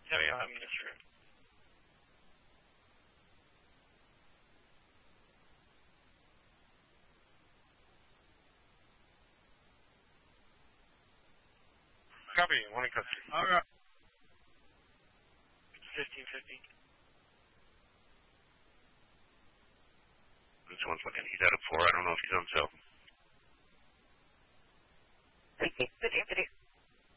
Yeah, yeah, I mean, that's true. Copy, one in custody. All right. 1550. Just one second. He's out at 4. I don't know if he's on cell.